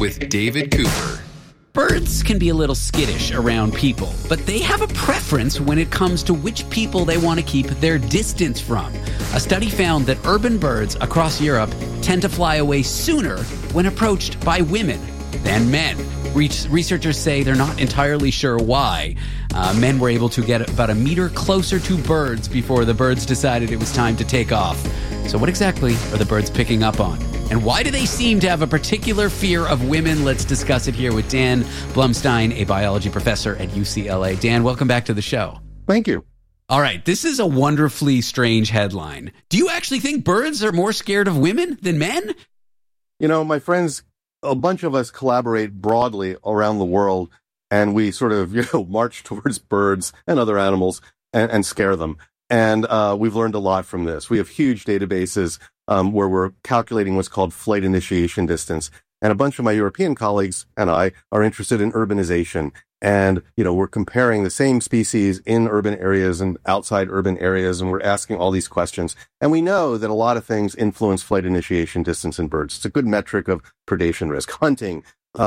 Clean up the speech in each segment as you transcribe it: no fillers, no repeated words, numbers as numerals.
with David Cooper. Birds can be a little skittish around people, but they have a preference when it comes to which people they want to keep their distance from. A study found that urban birds across Europe tend to fly away sooner when approached by women than men. Researchers say they're not entirely sure why. Men were able to get about a meter closer to birds before the birds decided it was time to take off. So what exactly are the birds picking up on? And why do they seem to have a particular fear of women? Let's discuss it here with Dan Blumstein, a biology professor at UCLA. Dan, welcome back to the show. Thank you. All right, this is a wonderfully strange headline. Do you actually think birds are more scared of women than men? You know, my friends, a bunch of us collaborate broadly around the world, and we sort of, march towards birds and other animals and scare them. And we've learned a lot from this. We have huge databases where we're calculating what's called flight initiation distance. And a bunch of my European colleagues and I are interested in urbanization. And, we're comparing the same species in urban areas and outside urban areas, and we're asking all these questions. And we know that a lot of things influence flight initiation distance in birds. It's a good metric of predation risk. Hunting,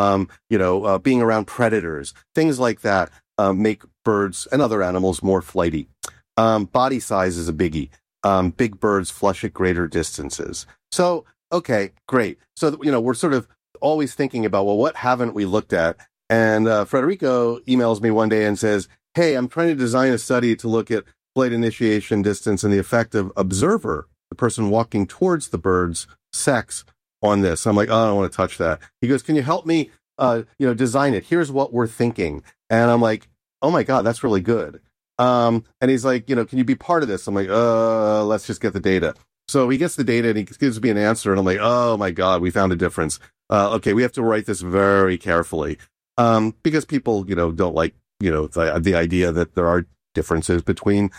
being around predators, things like that make birds and other animals more flighty. Body size is a biggie. Big birds flush at greater distances. So, okay, great. So, we're sort of always thinking about, well, what haven't we looked at? And Federico emails me one day and says, hey, I'm trying to design a study to look at flight initiation distance and the effect of observer, the person walking towards the bird's sex on this. I'm like, oh, I don't want to touch that. He goes, can you help me, design it? Here's what we're thinking. And I'm like, oh my God, that's really good. And he's like, can you be part of this? I'm like, let's just get the data. So he gets the data and he gives me an answer. And I'm like, oh my God, we found a difference. Okay, we have to write this very carefully. Because people, don't like, the idea that there are differences between,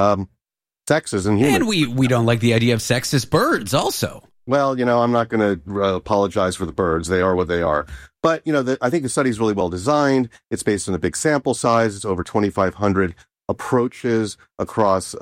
sexes and humans. And we don't like the idea of sexist birds also. Well, I'm not going to apologize for the birds. They are what they are. But, I think the study is really well designed. It's based on a big sample size. It's over 2,500 approaches across,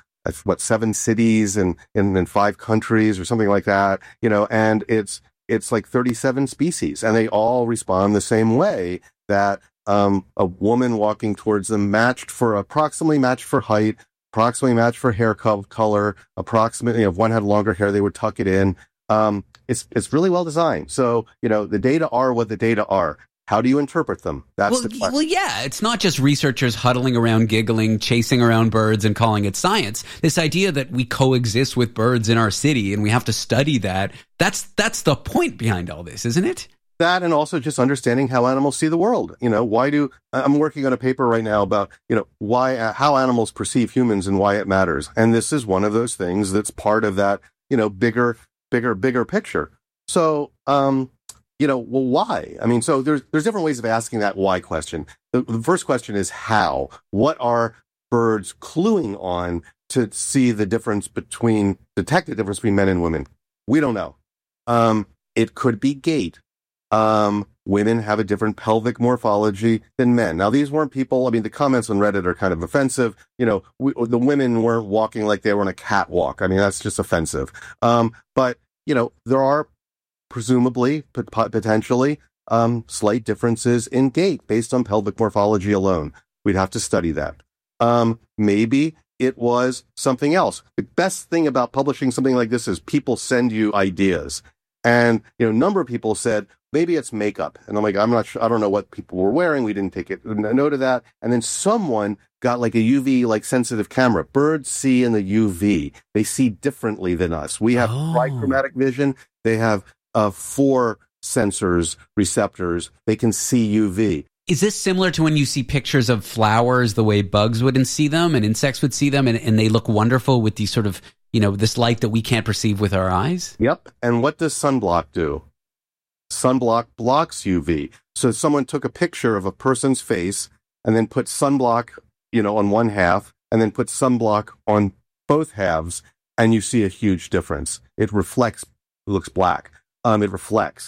7 cities and in 5 countries or something like that, and it's like 37 species, and they all respond the same way, that a woman walking towards them approximately matched for height, approximately matched for hair color, approximately, if one had longer hair, they would tuck it in. It's really well designed. So, the data are what the data are. How do you interpret them? That's the question. Well, yeah, it's not just researchers huddling around, giggling, chasing around birds and calling it science. This idea that we coexist with birds in our city and we have to study that, that's the point behind all this, isn't it? That, and also just understanding how animals see the world. I'm working on a paper right now about, how animals perceive humans and why it matters. And this is one of those things that's part of that, bigger picture. So, well, why? I mean, so there's different ways of asking that why question. The first question is how? What are birds cluing on to see detect the difference between men and women? We don't know. It could be gait. Women have a different pelvic morphology than men. Now, these weren't people, the comments on Reddit are kind of offensive. The women weren't walking like they were on a catwalk. That's just offensive. But, there are presumably, potentially, slight differences in gait based on pelvic morphology alone. We'd have to study that. Maybe it was something else. The best thing about publishing something like this is people send you ideas. And, a number of people said, maybe it's makeup. And I'm like, I'm not sure. I don't know what people were wearing. We didn't take note of that. And then someone got like a UV, sensitive camera. Birds see in the UV. They see differently than us. We have trichromatic vision. They have 4 sensors, receptors. They can see UV. Is this similar to when you see pictures of flowers, the way bugs would see them and insects would see them, and they look wonderful with these sort of, this light that we can't perceive with our eyes? Yep. And what does sunblock do? Sunblock blocks UV. So someone took a picture of a person's face and then put sunblock, on one half, and then put sunblock on both halves, and you see a huge difference. It reflects, it looks black. It reflects.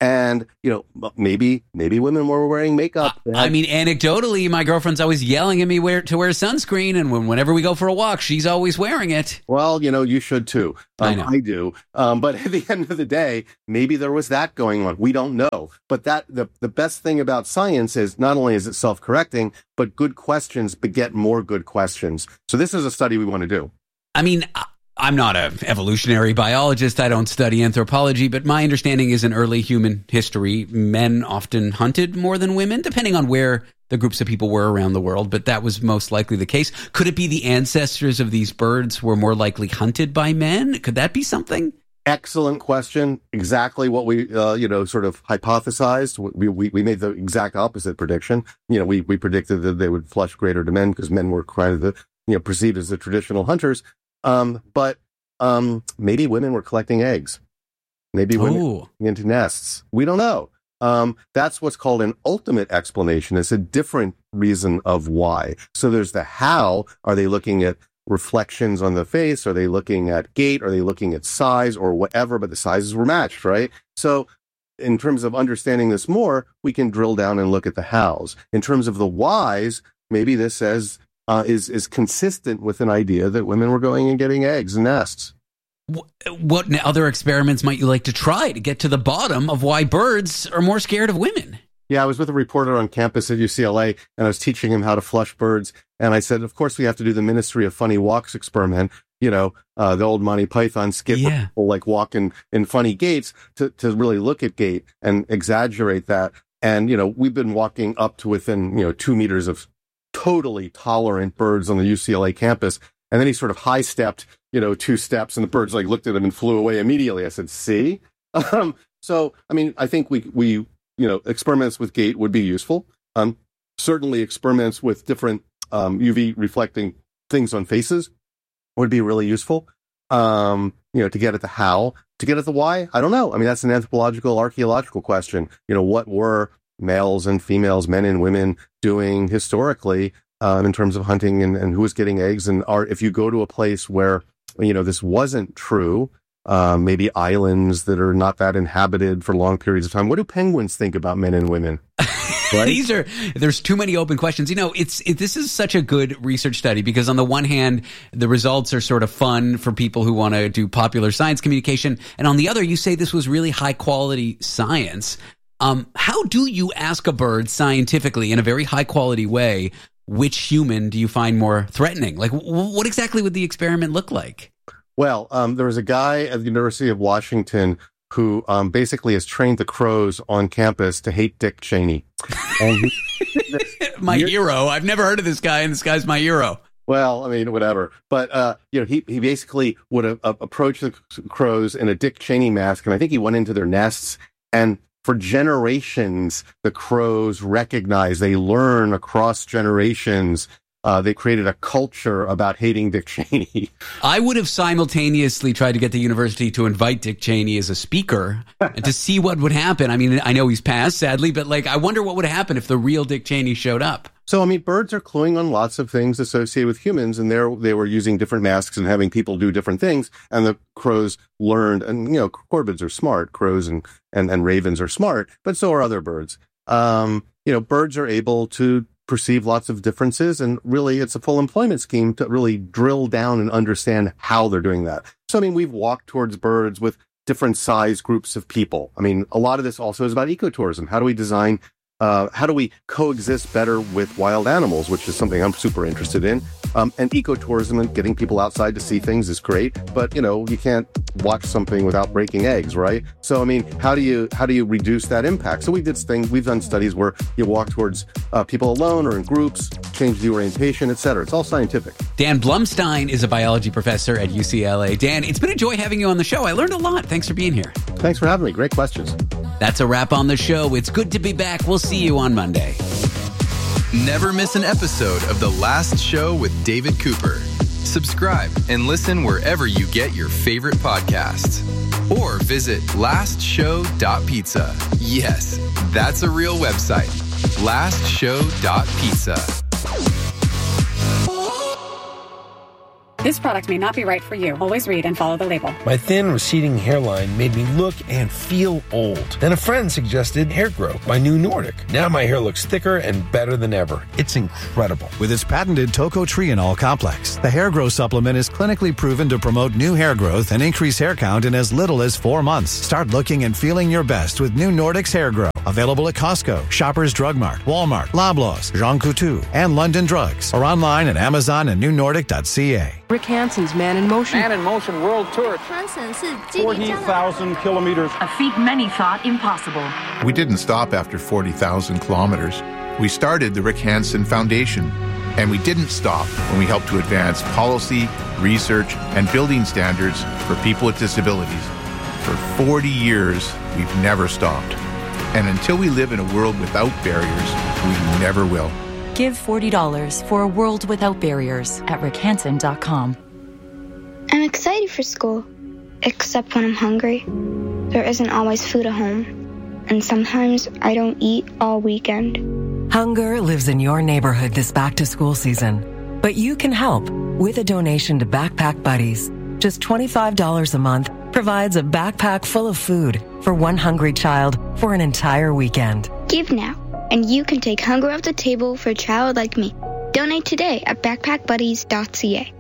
And, maybe women were wearing makeup. I mean, anecdotally, my girlfriend's always yelling at me to wear sunscreen. And whenever we go for a walk, she's always wearing it. Well, you should too. I know. I do. But at the end of the day, maybe there was that going on. We don't know. But the best thing about science is not only is it self-correcting, but good questions beget more good questions. So this is a study we want to do. I mean, I'm not an evolutionary biologist. I don't study anthropology, but my understanding is in early human history, men often hunted more than women, depending on where the groups of people were around the world. But that was most likely the case. Could it be the ancestors of these birds were more likely hunted by men? Could that be something? Excellent question. Exactly what we, sort of hypothesized. We made the exact opposite prediction. We predicted that they would flush greater to men because men were kind of perceived as the traditional hunters. But maybe women were collecting eggs. Maybe women into nests. We don't know. That's what's called an ultimate explanation. It's a different reason of why. So there's the how. Are they looking at reflections on the face? Are they looking at gait? Are they looking at size or whatever? But the sizes were matched, right? So in terms of understanding this more, we can drill down and look at the hows. In terms of the whys, maybe this says is consistent with an idea that women were going and getting eggs and nests. What other experiments might you like to try to get to the bottom of why birds are more scared of women? Yeah, I was with a reporter on campus at UCLA, and I was teaching him how to flush birds. And I said, of course, we have to do the Ministry of Funny Walks experiment. The old Monty Python skit where people like walk in funny gaits to really look at gait and exaggerate that. And, we've been walking up to within, 2 meters of totally tolerant birds on the UCLA campus. And then he sort of high-stepped, 2 steps, and the birds looked at him and flew away immediately. I said, see? So, I mean, I think we experiments with gait would be useful. Certainly experiments with different UV reflecting things on faces would be really useful. To get at the how. To get at the why, I don't know. I mean, that's an anthropological, archaeological question. What were males and females, men and women doing historically in terms of hunting and who was getting eggs? And if you go to a place where, this wasn't true, maybe islands that are not that inhabited for long periods of time. What do penguins think about men and women? Right? There's too many open questions. This is such a good research study because on the one hand, the results are sort of fun for people who want to do popular science communication. And on the other, you say this was really high quality science. How do you ask a bird scientifically in a very high quality way, which human do you find more threatening? Like what exactly would the experiment look like? Well, there was a guy at the University of Washington who basically has trained the crows on campus to hate Dick Cheney. And my hero. I've never heard of this guy, and this guy's my hero. Well, I mean, whatever. But, he basically would approach the crows in a Dick Cheney mask, and I think he went into their nests. And for generations, the crows recognize, they learn across generations. They created a culture about hating Dick Cheney. I would have simultaneously tried to get the university to invite Dick Cheney as a speaker and to see what would happen. I mean, I know he's passed, sadly, but I wonder what would happen if the real Dick Cheney showed up. So, I mean, birds are cluing on lots of things associated with humans, and they were using different masks and having people do different things. And the crows learned, and, corvids are smart, crows and ravens are smart, but so are other birds. Birds are able to perceive lots of differences, and really it's a full employment scheme to really drill down and understand how they're doing that. So, I mean, we've walked towards birds with different size groups of people. I mean, a lot of this also is about ecotourism. How do we design, how do we coexist better with wild animals, which is something I'm super interested in. And ecotourism and getting people outside to see things is great, but you can't watch something without breaking eggs, right? So, I mean, how do you reduce that impact? So we've done studies where you walk towards people alone or in groups, change the orientation, etc. It's all scientific. Dan Blumstein is a biology professor at UCLA. Dan, it's been a joy having you on the show. I learned a lot. Thanks for being here. Thanks for having me. Great questions. That's a wrap on the show. It's good to be back. We'll see you on Monday. Never miss an episode of The Last Show with David Cooper. Subscribe and listen wherever you get your favorite podcasts. Or visit lastshow.pizza. Yes, that's a real website. lastshow.pizza. This product may not be right for you. Always read and follow the label. My thin, receding hairline made me look and feel old. Then a friend suggested Hair Grow by New Nordic. Now my hair looks thicker and better than ever. It's incredible. With its patented tocotrienol complex, the Hair Grow supplement is clinically proven to promote new hair growth and increase hair count in as little as 4 months. Start looking and feeling your best with New Nordic's Hair Grow. Available at Costco, Shoppers Drug Mart, Walmart, Loblaws, Jean Coutu, and London Drugs. Or online at Amazon and newnordic.ca. Rick Hansen's Man in Motion. Man in Motion World Tour. 40,000 kilometers. A feat many thought impossible. We didn't stop after 40,000 kilometers. We started the Rick Hansen Foundation. And we didn't stop when we helped to advance policy, research, and building standards for people with disabilities. For 40 years, we've never stopped. And until we live in a world without barriers, we never will. Give $40 for a world without barriers at rickhansen.com. I'm excited for school, except when I'm hungry. There isn't always food at home, and sometimes I don't eat all weekend. Hunger lives in your neighborhood this back-to-school season, but you can help with a donation to Backpack Buddies. Just $25 a month provides a backpack full of food for one hungry child for an entire weekend. Give now, and you can take hunger off the table for a child like me. Donate today at backpackbuddies.ca.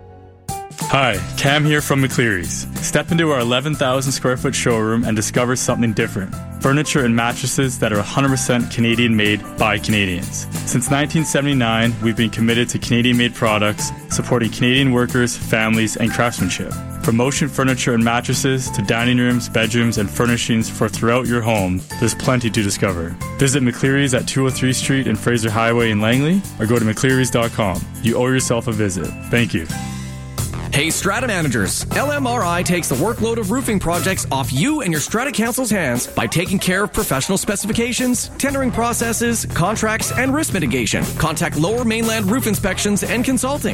Hi, Cam here from McCleary's. Step into our 11,000 square foot showroom and discover something different. Furniture and mattresses that are 100% Canadian made by Canadians. Since 1979, we've been committed to Canadian made products, supporting Canadian workers, families, and craftsmanship. From motion furniture and mattresses to dining rooms, bedrooms, and furnishings for throughout your home, there's plenty to discover. Visit McCleary's at 203 Street and Fraser Highway in Langley, or go to mcclearys.com. You owe yourself a visit. Thank you. Hey, Strata managers, LMRI takes the workload of roofing projects off you and your Strata Council's hands by taking care of professional specifications, tendering processes, contracts, and risk mitigation. Contact Lower Mainland Roof Inspections and Consulting,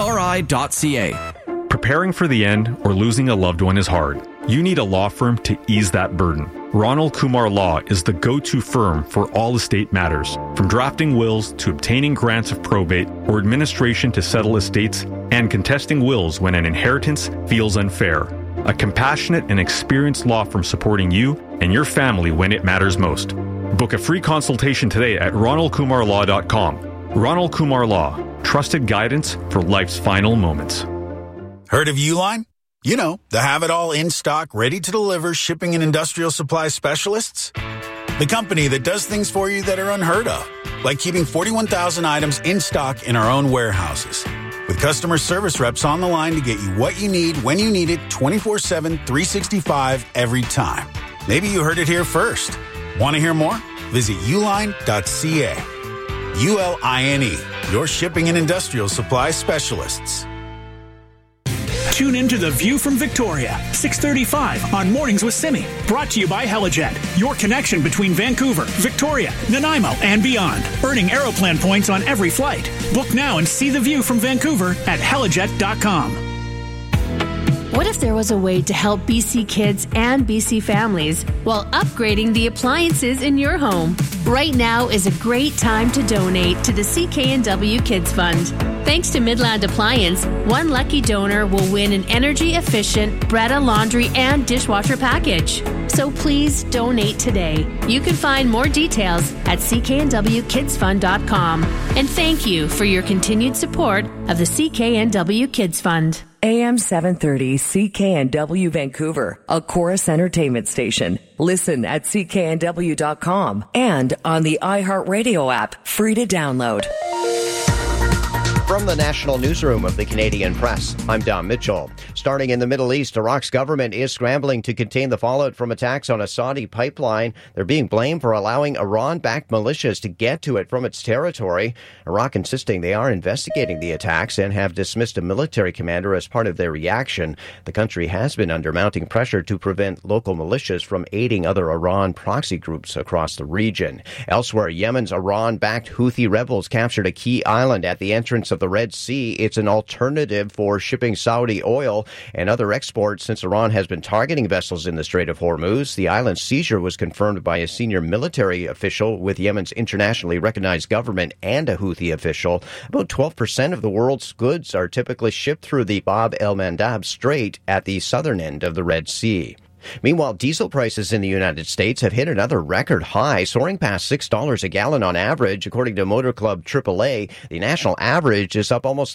lmri.ca. Preparing for the end or losing a loved one is hard. You need a law firm to ease that burden. Ronald Kumar Law is the go-to firm for all estate matters, from drafting wills to obtaining grants of probate or administration to settle estates and contesting wills when an inheritance feels unfair. A compassionate and experienced law firm supporting you and your family when it matters most. Book a free consultation today at ronaldkumarlaw.com. Ronald Kumar Law, trusted guidance for life's final moments. Heard of Uline? You know, the have-it-all in-stock, ready-to-deliver shipping and industrial supply specialists. The company that does things for you that are unheard of, like keeping 41,000 items in stock in our own warehouses. With customer service reps on the line to get you what you need when you need it 24/7, 365 every time. Maybe you heard it here first. Want to hear more? Visit uline.ca. ULINE, your shipping and industrial supply specialists. Tune in to The View from Victoria, 6:35 on Mornings with Simi. Brought to you by Helijet, your connection between Vancouver, Victoria, Nanaimo, and beyond. Earning Aeroplan points on every flight. Book now and see the view from Vancouver at helijet.com. What if there was a way to help BC kids and BC families while upgrading the appliances in your home? Right now is a great time to donate to the CKNW Kids Fund. Thanks to Midland Appliance, one lucky donor will win an energy-efficient Bretta laundry and dishwasher package. So please donate today. You can find more details at cknwkidsfund.com. And thank you for your continued support of the CKNW Kids Fund. AM 730 CKNW Vancouver, a Chorus Entertainment station. Listen at cknw.com and on the iHeartRadio app, free to download. From the National Newsroom of the Canadian Press, I'm Don Mitchell. Starting in the Middle East, Iraq's government is scrambling to contain the fallout from attacks on a Saudi pipeline. They're being blamed for allowing Iran-backed militias to get to it from its territory. Iraq insisting they are investigating the attacks and have dismissed a military commander as part of their reaction. The country has been under mounting pressure to prevent local militias from aiding other Iran proxy groups across the region. Elsewhere, Yemen's Iran-backed Houthi rebels captured a key island at the entrance of the Red Sea. It's an alternative for shipping Saudi oil and other exports since Iran has been targeting vessels in the Strait of Hormuz. The island's seizure was confirmed by a senior military official with Yemen's internationally recognized government and a Houthi official. About 12% of the world's goods are typically shipped through the Bab el-Mandab Strait at the southern end of the Red Sea. Meanwhile, diesel prices in the United States have hit another record high, soaring past $6 a gallon on average. According to Motor Club AAA, the national average is up almost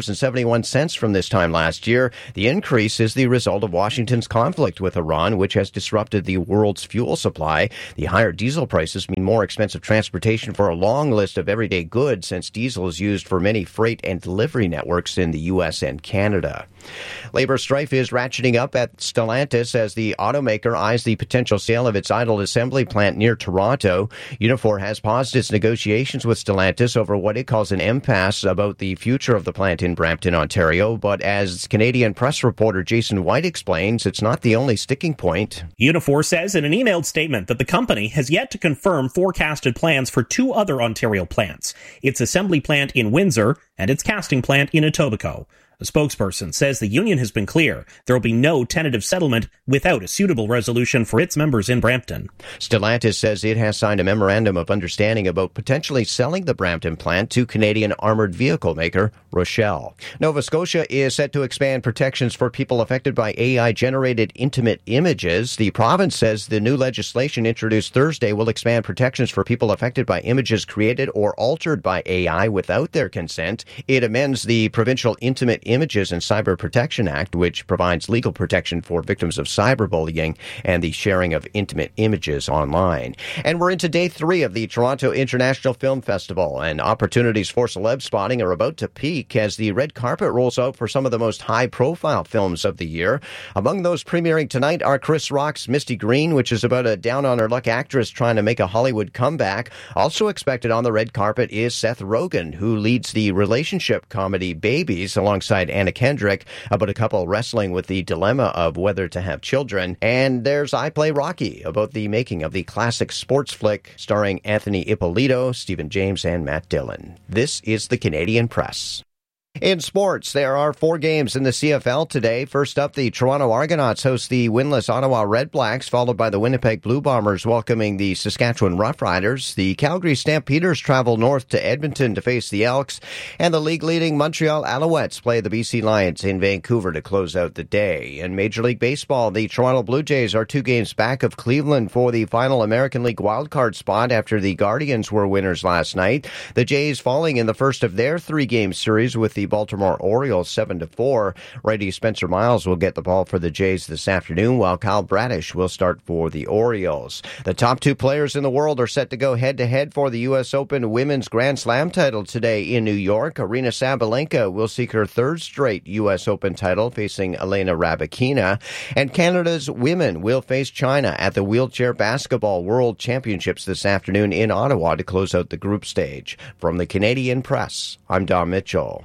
$3.71 from this time last year. The increase is the result of Washington's conflict with Iran, which has disrupted the world's fuel supply. The higher diesel prices mean more expensive transportation for a long list of everyday goods, since diesel is used for many freight and delivery networks in the U.S. and Canada. Labor strife is ratcheting up at Stellantis as the automaker eyes the potential sale of its idle assembly plant near Toronto. Unifor has paused its negotiations with Stellantis over what it calls an impasse about the future of the plant in Brampton, Ontario. But as Canadian press reporter Jason White explains, it's not the only sticking point. Unifor says in an emailed statement that the company has yet to confirm forecasted plans for two other Ontario plants, its assembly plant in Windsor and its casting plant in Etobicoke. A spokesperson says the union has been clear there will be no tentative settlement without a suitable resolution for its members in Brampton. Stellantis says it has signed a memorandum of understanding about potentially selling the Brampton plant to Canadian armored vehicle maker Rochelle. Nova Scotia is set to expand protections for people affected by AI-generated intimate images. The province says the new legislation introduced Thursday will expand protections for people affected by images created or altered by AI without their consent. It amends the Provincial Intimate Images and Cyber Protection Act, which provides legal protection for victims of cyberbullying and the sharing of intimate images online. And we're into day 3 of the Toronto International Film Festival, and opportunities for celeb spotting are about to peak as the red carpet rolls out for some of the most high-profile films of the year. Among those premiering tonight are Chris Rock's Misty Green, which is about a down-on-her-luck actress trying to make a Hollywood comeback. Also expected on the red carpet is Seth Rogen, who leads the relationship comedy Babies alongside Anna Kendrick, about a couple wrestling with the dilemma of whether to have children. And there's I Play Rocky, about the making of the classic sports flick starring Anthony Ippolito, Stephen James, and Matt Dillon. This is the Canadian Press. In sports, there are 4 games in the CFL today. First up, the Toronto Argonauts host the winless Ottawa Redblacks, followed by the Winnipeg Blue Bombers welcoming the Saskatchewan Roughriders. The Calgary Stampeders travel north to Edmonton to face the Elks, and the league-leading Montreal Alouettes play the BC Lions in Vancouver to close out the day. In Major League Baseball, the Toronto Blue Jays are 2 games back of Cleveland for the final American League wildcard spot after the Guardians were winners last night. The Jays falling in the first of their 3-game series with the Baltimore Orioles 7-4. Righty Spencer Miles will get the ball for the Jays this afternoon, while Kyle Bradish will start for the Orioles. The top 2 players in the world are set to go head-to-head for the U.S. Open Women's Grand Slam title today in New York. Aryna Sabalenka will seek her 3rd straight U.S. Open title, facing Elena Rybakina. And Canada's women will face China at the Wheelchair Basketball World Championships this afternoon in Ottawa to close out the group stage. From the Canadian Press, I'm Don Mitchell.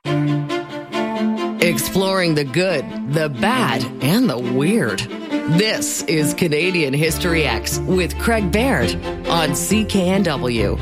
Exploring the good, the bad, and the weird. This is Canadian History X with Craig Baird on CKNW.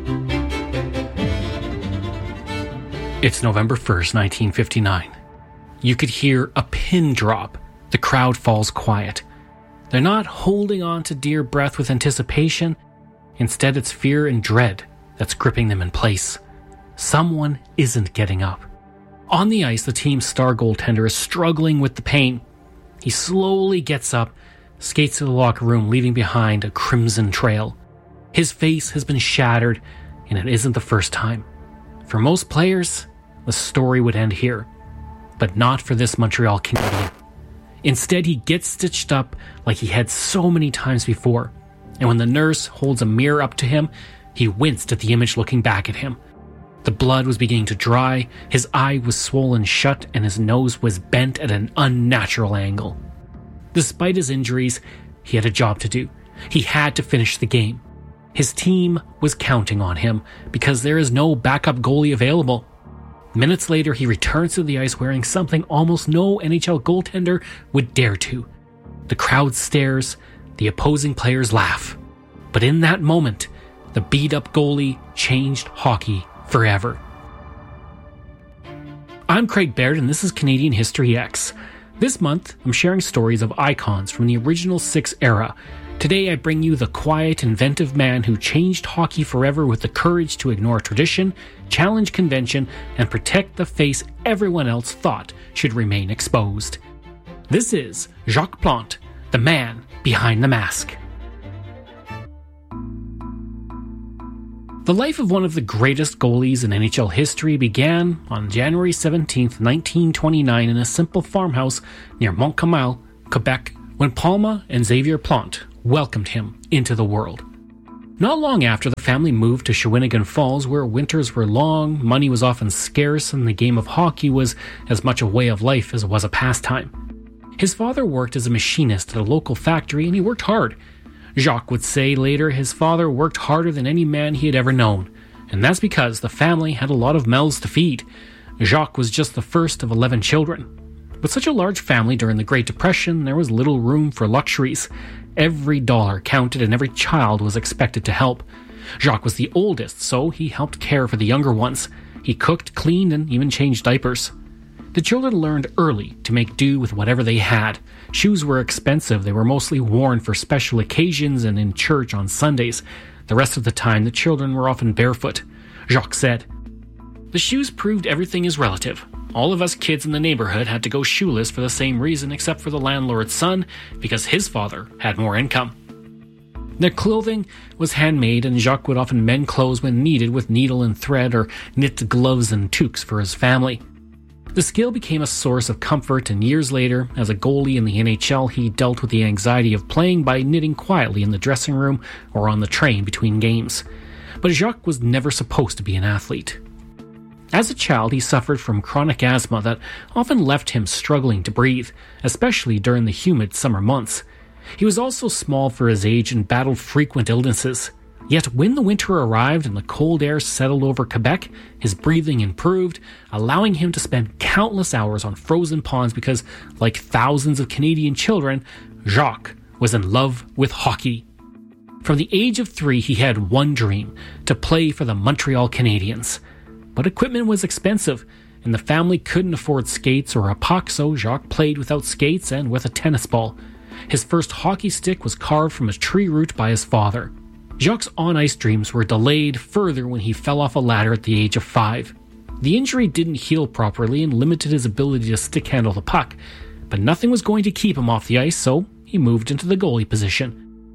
It's November 1st, 1959. You could hear a pin drop. The crowd falls quiet. They're not holding on to dear breath with anticipation. Instead, it's fear and dread that's gripping them in place. Someone isn't getting up. On the ice, the team's star goaltender is struggling with the pain. He slowly gets up, skates to the locker room, leaving behind a crimson trail. His face has been shattered, and it isn't the first time. For most players, the story would end here, but not for this Montreal Canadian. Instead, he gets stitched up like he had so many times before, and when the nurse holds a mirror up to him, he winced at the image looking back at him. The blood was beginning to dry, his eye was swollen shut, and his nose was bent at an unnatural angle. Despite his injuries, he had a job to do. He had to finish the game. His team was counting on him because there is no backup goalie available. Minutes later, he returns to the ice wearing something almost no NHL goaltender would dare to. The crowd stares, the opposing players laugh. But in that moment, the beat-up goalie changed hockey forever. I'm Craig Baird, and this is Canadian History X. This month, I'm sharing stories of icons from the original Six era. Today, I bring you the quiet, inventive man who changed hockey forever with the courage to ignore tradition, challenge convention, and protect the face everyone else thought should remain exposed. This is Jacques Plante, the man behind the mask. The life of one of the greatest goalies in NHL history began on January 17, 1929 in a simple farmhouse near Montcalm, Quebec, when Palma and Xavier Plante welcomed him into the world. Not long after, the family moved to Shawinigan Falls, where winters were long, money was often scarce, and the game of hockey was as much a way of life as it was a pastime. His father worked as a machinist at a local factory, and he worked hard. Jacques would say later his father worked harder than any man he had ever known, and that's because the family had a lot of mouths to feed. Jacques was just the first of 11 children. With such a large family during the Great Depression, there was little room for luxuries. Every dollar counted and every child was expected to help. Jacques was the oldest, so he helped care for the younger ones. He cooked, cleaned, and even changed diapers. The children learned early to make do with whatever they had. Shoes were expensive. They were mostly worn for special occasions and in church on Sundays. The rest of the time, the children were often barefoot. Jacques said, "The shoes proved everything is relative. All of us kids in the neighborhood had to go shoeless for the same reason except for the landlord's son, because his father had more income." Their clothing was handmade, and Jacques would often mend clothes when needed with needle and thread, or knit gloves and toques for his family. The skill became a source of comfort, and years later, as a goalie in the NHL, he dealt with the anxiety of playing by knitting quietly in the dressing room or on the train between games. But Jacques was never supposed to be an athlete. As a child, he suffered from chronic asthma that often left him struggling to breathe, especially during the humid summer months. He was also small for his age and battled frequent illnesses. Yet when the winter arrived and the cold air settled over Quebec, his breathing improved, allowing him to spend countless hours on frozen ponds because, like thousands of Canadian children, Jacques was in love with hockey. From the age of 3, he had one dream: to play for the Montreal Canadiens. But equipment was expensive, and the family couldn't afford skates or a puck, so Jacques played without skates and with a tennis ball. His first hockey stick was carved from a tree root by his father. Jacques' on-ice dreams were delayed further when he fell off a ladder at the age of 5. The injury didn't heal properly and limited his ability to stick-handle the puck, but nothing was going to keep him off the ice, so he moved into the goalie position.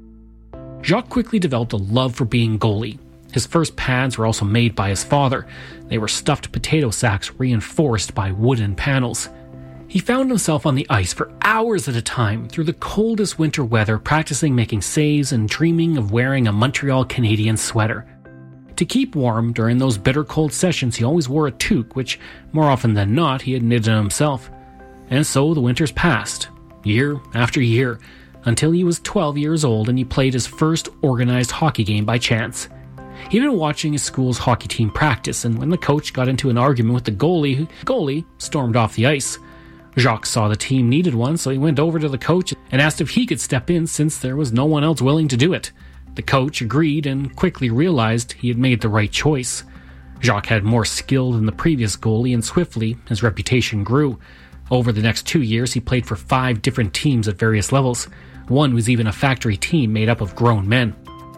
Jacques quickly developed a love for being goalie. His first pads were also made by his father. They were stuffed potato sacks reinforced by wooden panels. He found himself on the ice for hours at a time through the coldest winter weather, practicing making saves and dreaming of wearing a Montreal Canadiens sweater. To keep warm during those bitter cold sessions, he always wore a toque, which more often than not he had knitted himself. And so the winters passed, year after year, until he was 12 years old and he played his first organized hockey game by chance. He'd been watching his school's hockey team practice, and when the coach got into an argument with the goalie stormed off the ice. Jacques saw the team needed one, so he went over to the coach and asked if he could step in since there was no one else willing to do it. The coach agreed and quickly realized he had made the right choice. Jacques had more skill than the previous goalie, and swiftly his reputation grew. Over the next 2 years, he played for 5 different teams at various levels. One was even a factory team made up of grown men.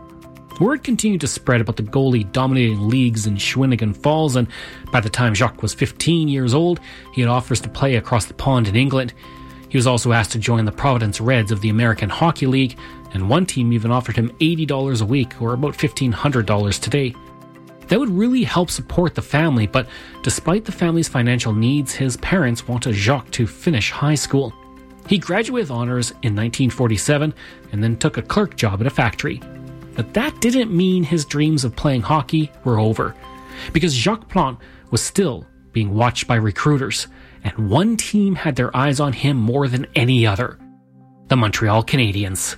Word continued to spread about the goalie dominating leagues in Shawinigan Falls, and by the time Jacques was 15 years old, he had offers to play across the pond in England. He was also asked to join the Providence Reds of the American Hockey League, and one team even offered him $80 a week, or about $1,500 today. That would really help support the family, but despite the family's financial needs, his parents wanted Jacques to finish high school. He graduated with honors in 1947, and then took a clerk job at a factory. But that didn't mean his dreams of playing hockey were over, because Jacques Plante was still being watched by recruiters, and one team had their eyes on him more than any other: the Montreal Canadiens.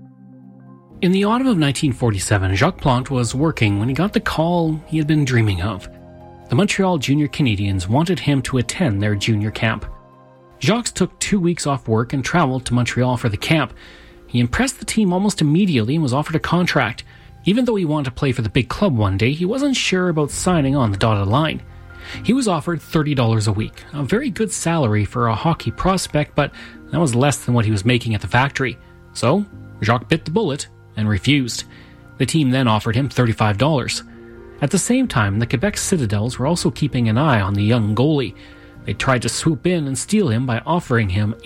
In the autumn of 1947, Jacques Plante was working when he got the call he had been dreaming of. The Montreal Junior Canadiens wanted him to attend their junior camp. Jacques took 2 weeks off work and traveled to Montreal for the camp. He impressed the team almost immediately and was offered a contract. Even though he wanted to play for the big club one day, he wasn't sure about signing on the dotted line. He was offered $30 a week, a very good salary for a hockey prospect, but that was less than what he was making at the factory. So, Jacques bit the bullet and refused. The team then offered him $35. At the same time, the Quebec Citadels were also keeping an eye on the young goalie. They tried to swoop in and steal him by offering him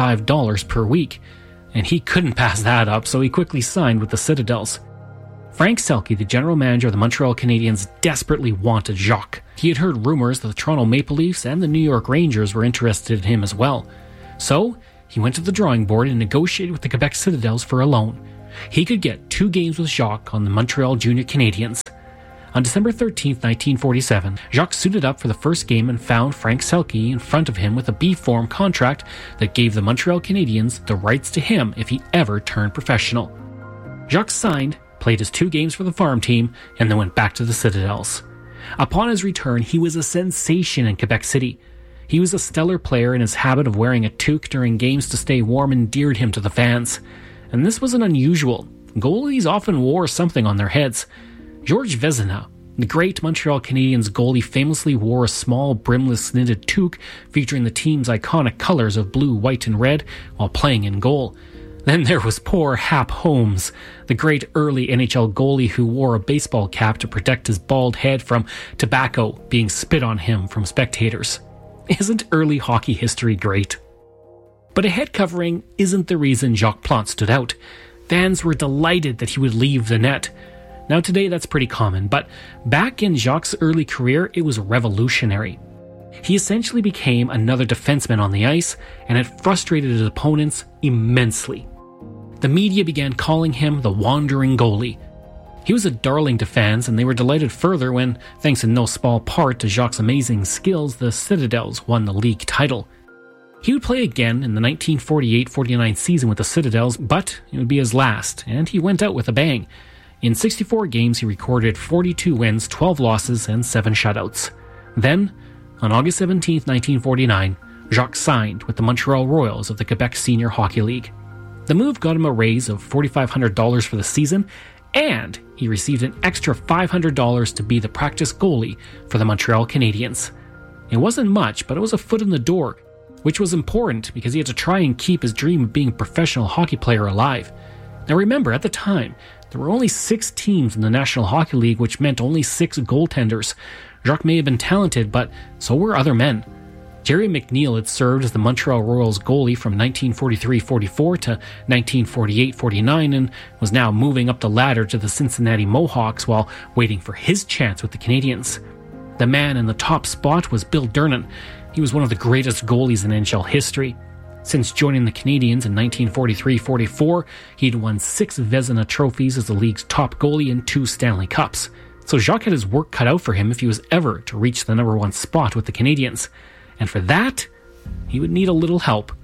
$85 per week, and he couldn't pass that up, so he quickly signed with the Citadels. Frank Selke, the general manager of the Montreal Canadiens, desperately wanted Jacques. He had heard rumors that the Toronto Maple Leafs and the New York Rangers were interested in him as well. So, he went to the drawing board and negotiated with the Quebec Citadels for a loan. He could get 2 games with Jacques on the Montreal Junior Canadiens. On December 13, 1947, Jacques suited up for the first game and found Frank Selke in front of him with a B-form contract that gave the Montreal Canadiens the rights to him if he ever turned professional. Jacques signed, played his 2 games for the farm team, and then went back to the Citadels. Upon his return, he was a sensation in Quebec City. He was a stellar player, and his habit of wearing a toque during games to stay warm endeared him to the fans. And this wasn't unusual. Goalies often wore something on their heads. Georges Vezina, the great Montreal Canadiens goalie, famously wore a small brimless knitted toque featuring the team's iconic colors of blue, white, and red while playing in goal. Then there was poor Hap Holmes, the great early NHL goalie who wore a baseball cap to protect his bald head from tobacco being spit on him from spectators. Isn't early hockey history great? But a head covering isn't the reason Jacques Plante stood out. Fans were delighted that he would leave the net. Now today that's pretty common, but back in Jacques' early career it was revolutionary. He essentially became another defenseman on the ice, and it frustrated his opponents immensely. The media began calling him the wandering goalie. He was a darling to fans, and they were delighted further when, thanks in no small part to Jacques' amazing skills, the Citadels won the league title. He would play again in the 1948-49 season with the Citadels, but it would be his last, and he went out with a bang. In 64 games, he recorded 42 wins, 12 losses, and 7 shutouts. Then, on August 17, 1949, Jacques signed with the Montreal Royals of the Quebec Senior Hockey League. The move got him a raise of $4,500 for the season, and he received an extra $500 to be the practice goalie for the Montreal Canadiens. It wasn't much, but it was a foot in the door, which was important because he had to try and keep his dream of being a professional hockey player alive. Now remember, at the time, there were only 6 teams in the National Hockey League, which meant only 6 goaltenders. Jacques may have been talented, but so were other men. Jerry McNeil had served as the Montreal Royals goalie from 1943-44 to 1948-49 and was now moving up the ladder to the Cincinnati Mohawks while waiting for his chance with the Canadiens. The man in the top spot was Bill Durnan. He was one of the greatest goalies in NHL history. Since joining the Canadiens in 1943-44, he'd won 6 Vezina trophies as the league's top goalie and 2 Stanley Cups. So Jacques had his work cut out for him if he was ever to reach the number 1 spot with the Canadiens. And for that, he would need a little help.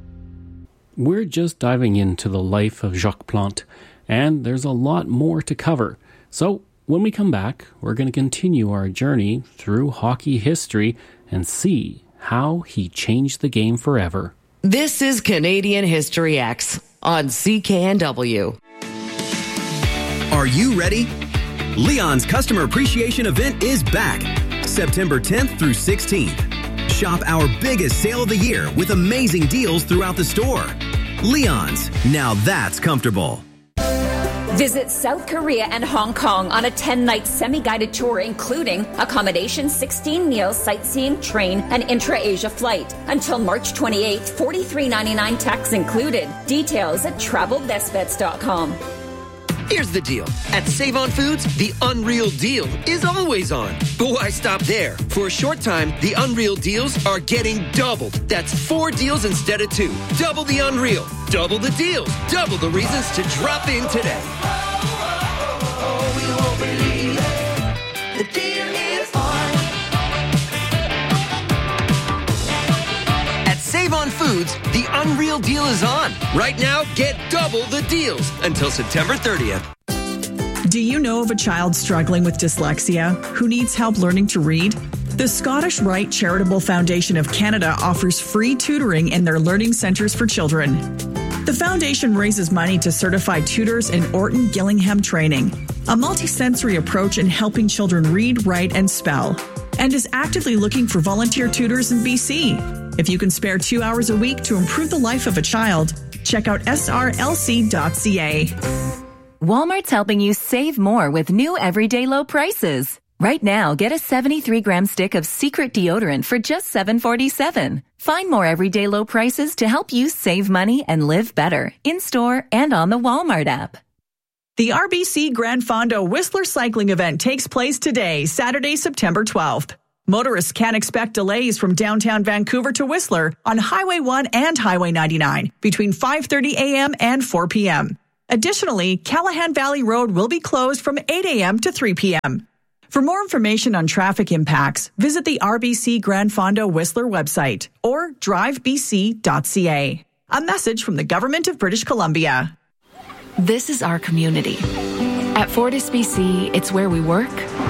We're just diving into the life of Jacques Plante, and there's a lot more to cover. So when we come back, we're going to continue our journey through hockey history and see how he changed the game forever. This is Canadian History X on CKNW. Are you ready? Leon's Customer Appreciation Event is back, September 10th through 16th. Shop our biggest sale of the year with amazing deals throughout the store. Leon's, now that's comfortable. Visit South Korea and Hong Kong on a 10-night semi-guided tour including accommodation, 16 meals, sightseeing, train, and intra-Asia flight. Until March 28th, $43.99 tax included. Details at travelbestbets.com. Here's the deal. At Save On Foods, the Unreal Deal is always on. But why stop there? For a short time, the Unreal Deals are getting doubled. That's 4 deals instead of 2. Double the Unreal. Double the deals. Double the reasons to drop in today. We won't believe it. The deal is on. At Save On Foods, the Unreal Deal is on. Right now, get double the deals until September 30th. Do you know of a child struggling with dyslexia who needs help learning to read? The Scottish Rite Charitable Foundation of Canada offers free tutoring in their learning centres for children. The foundation raises money to certify tutors in Orton Gillingham training, a multisensory approach in helping children read, write, and spell. and is actively looking for volunteer tutors in BC. If you can spare 2 hours a week to improve the life of a child, check out srlc.ca. Walmart's helping you save more with new everyday low prices. Right now, get a 73-gram stick of Secret deodorant for just $7.47. Find more everyday low prices to help you save money and live better in-store and on the Walmart app. The RBC Grand Fondo Whistler Cycling Event takes place today, Saturday, September 12th. Motorists can expect delays from downtown Vancouver to Whistler on Highway 1 and Highway 99 between 5:30 a.m. and 4 p.m. Additionally, Callahan Valley Road will be closed from 8 a.m. to 3 p.m. For more information on traffic impacts, visit the RBC Grand Fondo Whistler website or drivebc.ca. A message from the Government of British Columbia. This is our community. At Fortis BC, it's where we work,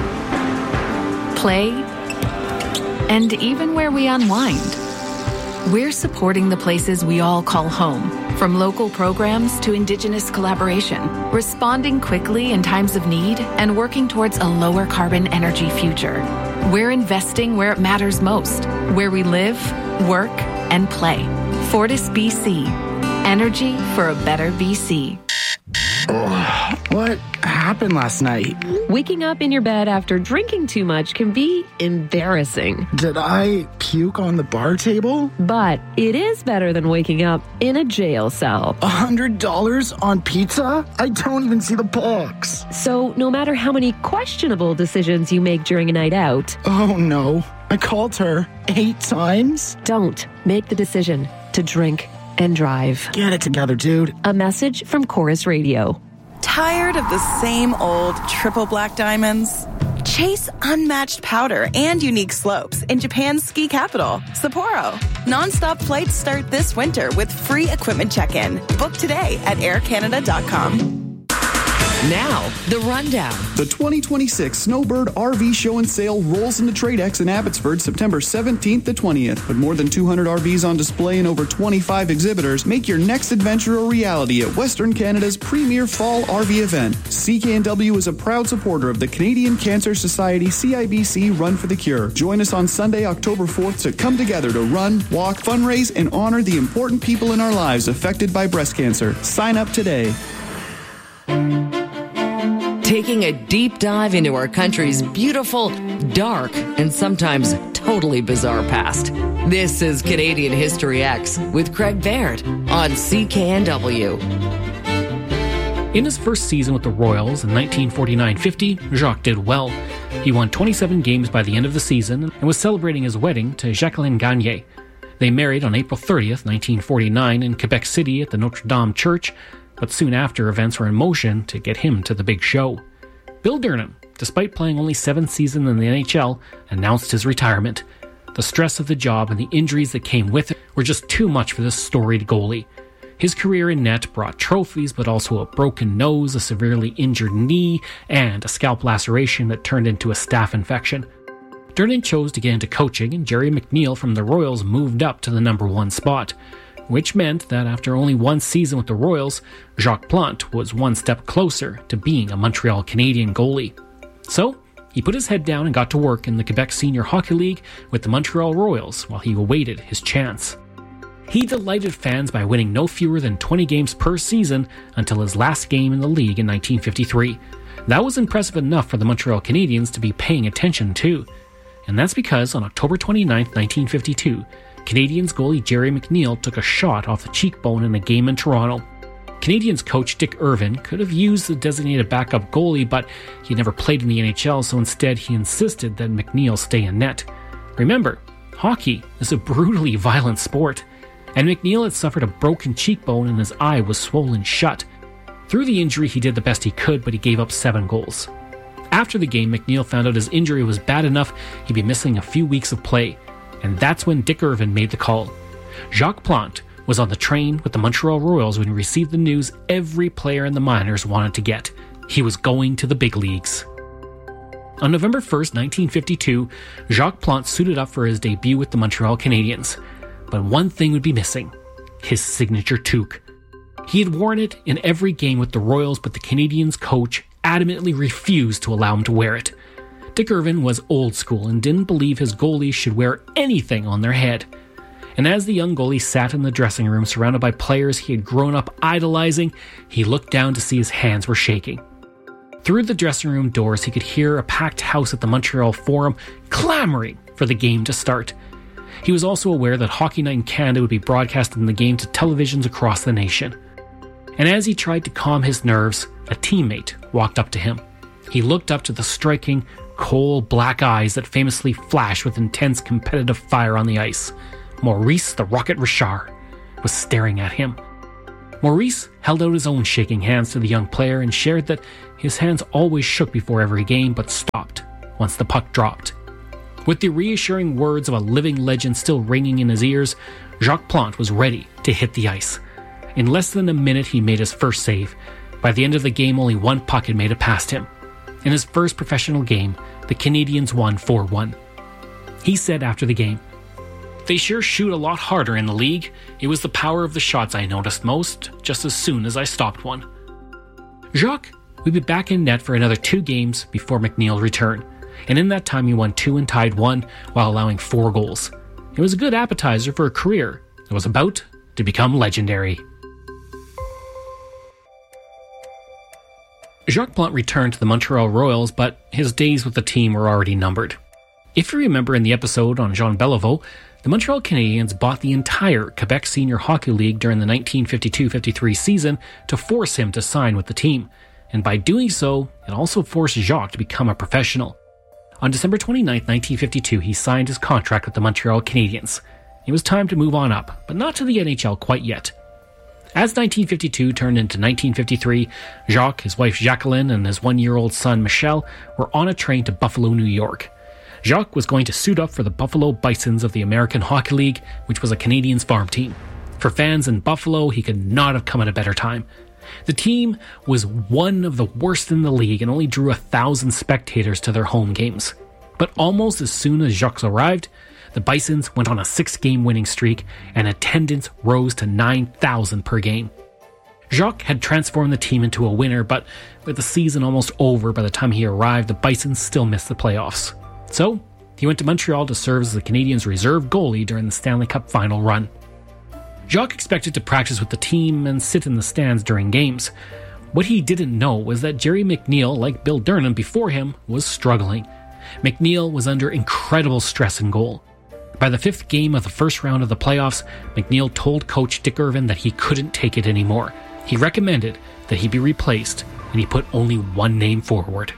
play, and even where we unwind. We're supporting the places we all call home, from local programs to Indigenous collaboration, responding quickly in times of need, and working towards a lower carbon energy future. We're investing where it matters most, where we live, work, and play. Fortis BC. Energy for a better BC. Oh, what happened last night? Waking up in your bed after drinking too much can be embarrassing. Did I puke on the bar table? But it is better than waking up in a jail cell. $100 on pizza? I don't even see the box. So no matter how many questionable decisions you make during a night out... Oh no, I called her 8 times? Don't make the decision to drink and drive. Get it together, dude. A message from Chorus Radio. Tired of the same old triple black diamonds? Chase unmatched powder and unique slopes in Japan's ski capital, Sapporo. Non-stop flights start this winter with free equipment check-in. Book today at aircanada.com. Now, the rundown. The 2026 Snowbird RV Show and Sale rolls into TradeX in Abbotsford September 17th to 20th. With more than 200 RVs on display and over 25 exhibitors, make your next adventure a reality at Western Canada's premier fall RV event. CKNW is a proud supporter of the Canadian Cancer Society CIBC Run for the Cure. Join us on Sunday, October 4th to come together to run, walk, fundraise, and honor the important people in our lives affected by breast cancer. Sign up today. Taking a deep dive into our country's beautiful, dark, and sometimes totally bizarre past. This is Canadian History X with Craig Baird on CKNW. In his first season with the Royals in 1949-50, Jacques did well. He won 27 games by the end of the season and was celebrating his wedding to Jacqueline Gagné. They married on April 30th, 1949 in Quebec City at the Notre Dame Church, but soon after, events were in motion to get him to the big show. Bill Durham, despite playing only 7 seasons in the NHL, announced his retirement. The stress of the job and the injuries that came with it were just too much for this storied goalie. His career in net brought trophies, but also a broken nose, a severely injured knee, and a scalp laceration that turned into a staph infection. Durham chose to get into coaching, and Jerry McNeil from the Royals moved up to the number 1 spot, which meant that after only 1 season with the Royals, Jacques Plante was 1 step closer to being a Montreal Canadian goalie. So, he put his head down and got to work in the Quebec Senior Hockey League with the Montreal Royals while he awaited his chance. He delighted fans by winning no fewer than 20 games per season until his last game in the league in 1953. That was impressive enough for the Montreal Canadiens to be paying attention to. And that's because on October 29, 1952, Canadiens goalie Jerry McNeil took a shot off the cheekbone in a game in Toronto. Canadiens coach Dick Irvin could have used the designated backup goalie, but he never played in the NHL, so instead he insisted that McNeil stay in net. Remember, hockey is a brutally violent sport, and McNeil had suffered a broken cheekbone and his eye was swollen shut. Through the injury, he did the best he could, but he gave up 7 goals. After the game, McNeil found out his injury was bad enough he'd be missing a few weeks of play, and that's when Dick Irvin made the call. Jacques Plante was on the train with the Montreal Royals when he received the news every player in the minors wanted to get. He was going to the big leagues. On November 1st, 1952, Jacques Plante suited up for his debut with the Montreal Canadiens. But one thing would be missing: his signature toque. He had worn it in every game with the Royals, but the Canadiens coach adamantly refused to allow him to wear it. Dick Irvin was old school and didn't believe his goalies should wear anything on their head. And as the young goalie sat in the dressing room surrounded by players he had grown up idolizing, he looked down to see his hands were shaking. Through the dressing room doors, he could hear a packed house at the Montreal Forum clamoring for the game to start. He was also aware that Hockey Night in Canada would be broadcasting the game to televisions across the nation. And as he tried to calm his nerves, a teammate walked up to him. He looked up to the striking, cold black eyes that famously flash with intense competitive fire on the ice. Maurice the Rocket Richard was staring at him. Maurice held out his own shaking hands to the young player and shared that his hands always shook before every game but stopped once the puck dropped. With the reassuring words of a living legend still ringing in his ears, Jacques Plante was ready to hit the ice. In less than a minute, he made his first save. By the end of the game, only one puck had made it past him. In his first professional game, the Canadiens won 4-1. He said after the game, "They sure shoot a lot harder in the league. It was the power of the shots I noticed most, just as soon as I stopped one." Jacques would be back in net for another 2 games before McNeil's return, and in that time he won 2 and tied 1 while allowing 4 goals. It was a good appetizer for a career that was about to become legendary. Jacques Plante returned to the Montreal Royals, but his days with the team were already numbered. If you remember in the episode on Jean Beliveau, the Montreal Canadiens bought the entire Quebec Senior Hockey League during the 1952-53 season to force him to sign with the team, and by doing so, it also forced Jacques to become a professional. On December 29, 1952, he signed his contract with the Montreal Canadiens. It was time to move on up, but not to the NHL quite yet. As 1952 turned into 1953, Jacques, his wife Jacqueline, and his 1-year-old son Michel were on a train to Buffalo, New York. Jacques was going to suit up for the Buffalo Bisons of the American Hockey League, which was a Canadiens farm team. For fans in Buffalo, he could not have come at a better time. The team was one of the worst in the league and only drew 1,000 spectators to their home games. But almost as soon as Jacques arrived, the Bisons went on a 6-game winning streak and attendance rose to 9,000 per game. Jacques had transformed the team into a winner, but with the season almost over by the time he arrived, the Bisons still missed the playoffs. So, he went to Montreal to serve as the Canadiens' reserve goalie during the Stanley Cup final run. Jacques expected to practice with the team and sit in the stands during games. What he didn't know was that Jerry McNeil, like Bill Durham before him, was struggling. McNeil was under incredible stress in goal. By the 5th game of the first round of the playoffs, McNeil told coach Dick Irvin that he couldn't take it anymore. He recommended that he be replaced, and he put only one name forward.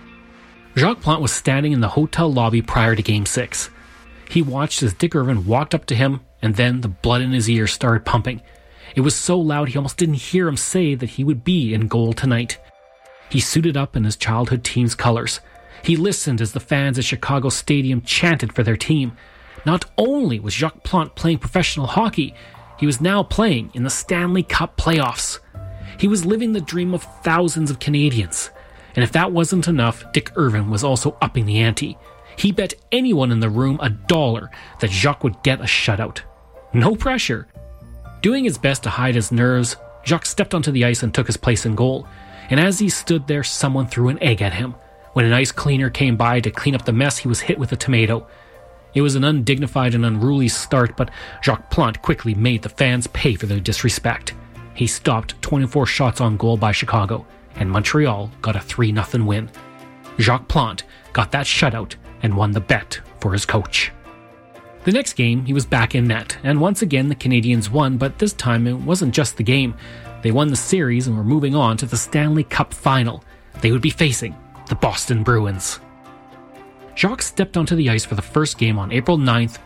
Jacques Plante was standing in the hotel lobby prior to Game 6. He watched as Dick Irvin walked up to him, and then the blood in his ears started pumping. It was so loud he almost didn't hear him say that he would be in goal tonight. He suited up in his childhood team's colors. He listened as the fans at Chicago Stadium chanted for their team. Not only was Jacques Plante playing professional hockey, he was now playing in the Stanley Cup playoffs. He was living the dream of thousands of Canadians. And if that wasn't enough, Dick Irvin was also upping the ante. He bet anyone in the room $1 that Jacques would get a shutout. No pressure. Doing his best to hide his nerves, Jacques stepped onto the ice and took his place in goal. And as he stood there, someone threw an egg at him. When an ice cleaner came by to clean up the mess, he was hit with a tomato. It was an undignified and unruly start, but Jacques Plante quickly made the fans pay for their disrespect. He stopped 24 shots on goal by Chicago, and Montreal got a 3-0 win. Jacques Plante got that shutout and won the bet for his coach. The next game, he was back in net, and once again the Canadiens won, but this time it wasn't just the game. They won the series and were moving on to the Stanley Cup final. They would be facing the Boston Bruins. Jacques stepped onto the ice for the first game on April 9th,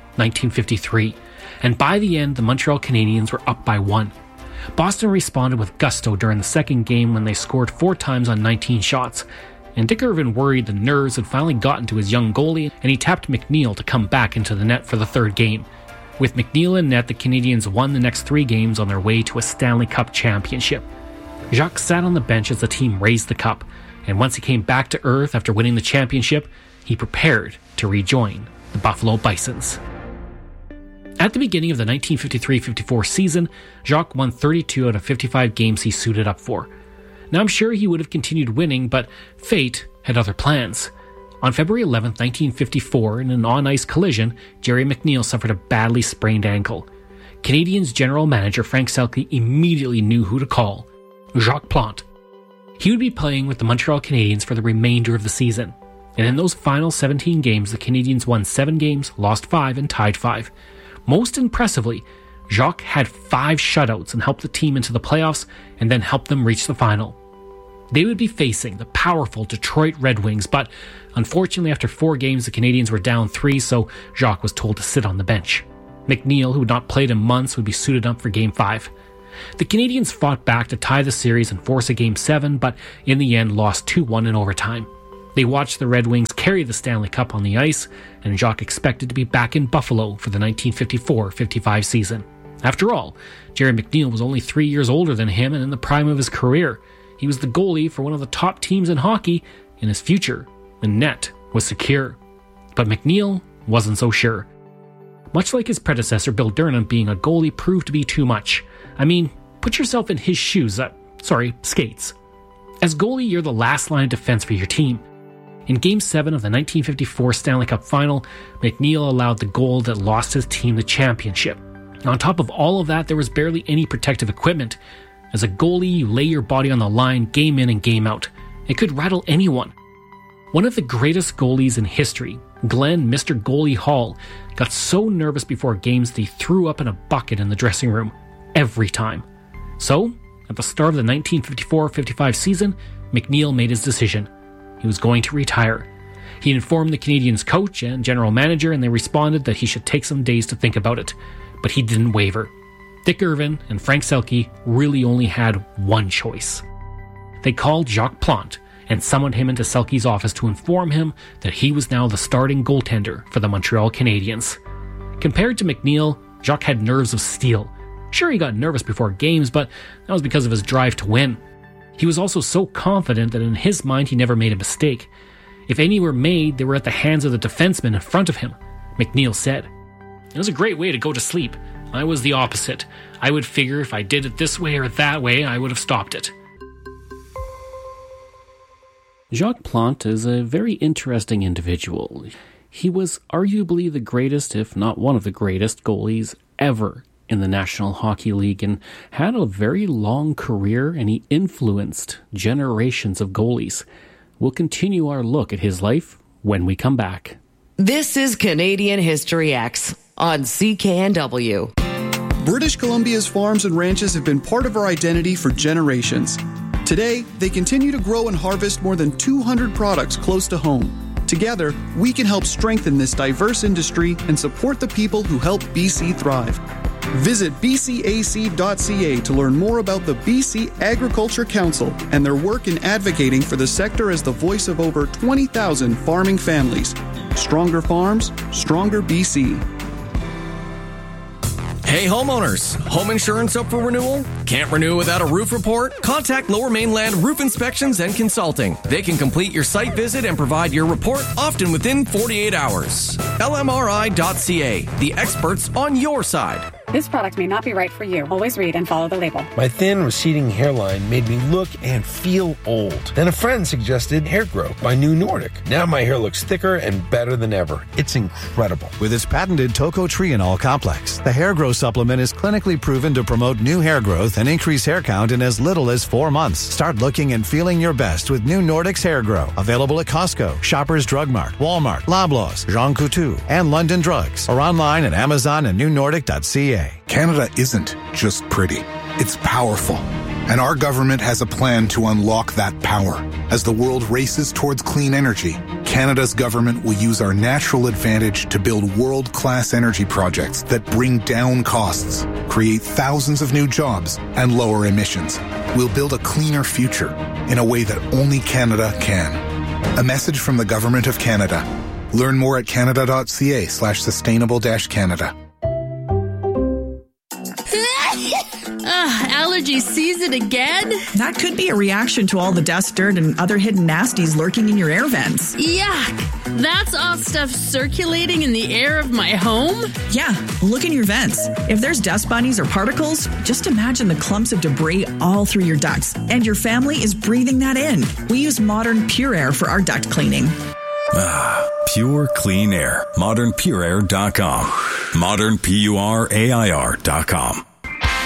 1953, and by the end the Montreal Canadiens were up by 1. Boston responded with gusto during the second game when they scored 4 times on 19 shots, and Dick Irvin worried the nerves had finally gotten to his young goalie, and he tapped McNeil to come back into the net for the third game. With McNeil in net, the Canadiens won the next 3 games on their way to a Stanley Cup championship. Jacques sat on the bench as the team raised the cup, and once he came back to earth after winning the championship, he prepared to rejoin the Buffalo Bisons. At the beginning of the 1953-54 season, Jacques won 32 out of 55 games he suited up for. Now I'm sure he would have continued winning, but fate had other plans. On February 11, 1954, in an on-ice collision, Jerry McNeil suffered a badly sprained ankle. Canadiens general manager Frank Selke immediately knew who to call: Jacques Plante. He would be playing with the Montreal Canadiens for the remainder of the season. And in those final 17 games, the Canadiens won 7 games, lost 5, and tied 5. Most impressively, Jacques had 5 shutouts and helped the team into the playoffs and then helped them reach the final. They would be facing the powerful Detroit Red Wings, but unfortunately after 4 games the Canadiens were down 3, so Jacques was told to sit on the bench. McNeil, who had not played in months, would be suited up for Game 5. The Canadiens fought back to tie the series and force a Game 7, but in the end lost 2-1 in overtime. They watched the Red Wings carry the Stanley Cup on the ice, and Jacques expected to be back in Buffalo for the 1954-55 season. After all, Jerry McNeil was only 3 years older than him and in the prime of his career. He was the goalie for one of the top teams in hockey, and his future in net was secure. But McNeil wasn't so sure. Much like his predecessor Bill Durham, being a goalie proved to be too much. I mean, put yourself in his shoes, skates. As goalie, you're the last line of defense for your team. In Game 7 of the 1954 Stanley Cup Final, McNeil allowed the goal that lost his team the championship. On top of all of that, there was barely any protective equipment. As a goalie, you lay your body on the line game in and game out. It could rattle anyone. One of the greatest goalies in history, Glenn Mr. Goalie Hall, got so nervous before games that he threw up in a bucket in the dressing room. Every time. So, at the start of the 1954-55 season, McNeil made his decision. He was going to retire. He informed the Canadiens coach and general manager, and they responded that he should take some days to think about it. But he didn't waver. Dick Irvin and Frank Selke really only had one choice. They called Jacques Plante and summoned him into Selke's office to inform him that he was now the starting goaltender for the Montreal Canadiens. Compared to McNeil, Jacques had nerves of steel. Sure, he got nervous before games, but that was because of his drive to win. He was also so confident that in his mind he never made a mistake. If any were made, they were at the hands of the defenseman in front of him, McNeil said. It was a great way to go to sleep. I was the opposite. I would figure if I did it this way or that way, I would have stopped it. Jacques Plante is a very interesting individual. He was arguably the greatest, if not one of the greatest, goalies ever in the National Hockey League, and had a very long career, and he influenced generations of goalies. We'll continue our look at his life when we come back. This is Canadian History X on CKNW. British Columbia's farms and ranches have been part of our identity for generations. Today, they continue to grow and harvest more than 200 products close to home. Together, we can help strengthen this diverse industry and support the people who help BC thrive. Visit bcac.ca to learn more about the BC Agriculture Council and their work in advocating for the sector as the voice of over 20,000 farming families. Stronger farms, stronger BC. Hey homeowners, home insurance up for renewal? Can't renew without a roof report? Contact Lower Mainland Roof Inspections and Consulting. They can complete your site visit and provide your report often within 48 hours. LMRI.ca, the experts on your side. This product may not be right for you. Always read and follow the label. My thin, receding hairline made me look and feel old. Then a friend suggested Hair Grow by New Nordic. Now my hair looks thicker and better than ever. It's incredible. With its patented tocotrienol complex, the Hair Grow supplement is clinically proven to promote new hair growth and increase hair count in as little as 4 months. Start looking and feeling your best with New Nordic's Hair Grow. Available at Costco, Shoppers Drug Mart, Walmart, Loblaws, Jean Coutu, and London Drugs. Or online at Amazon and newnordic.ca. Canada isn't just pretty. It's powerful. And our government has a plan to unlock that power. As the world races towards clean energy, Canada's government will use our natural advantage to build world-class energy projects that bring down costs, create thousands of new jobs, and lower emissions. We'll build a cleaner future in a way that only Canada can. A message from the Government of Canada. Learn more at canada.ca/sustainable-Canada. Allergy season again? That could be a reaction to all the dust, dirt, and other hidden nasties lurking in your air vents. Yuck! That's all stuff circulating in the air of my home? Yeah, look in your vents. If there's dust bunnies or particles, just imagine the clumps of debris all through your ducts, and your family is breathing that in. We use modern Pure Air for our duct cleaning. Pure clean air. ModernPureAir.com. ModernPureAir.com.